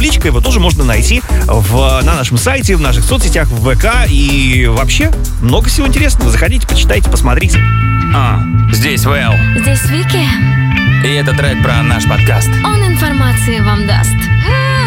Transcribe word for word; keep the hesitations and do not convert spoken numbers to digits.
табличка, его тоже можно найти в, на нашем сайте, в наших соцсетях, в ВК и вообще много всего интересного. Заходите, почитайте, посмотрите. А, здесь Вэл. Здесь Вики. И это трек про наш подкаст. Он информации вам даст.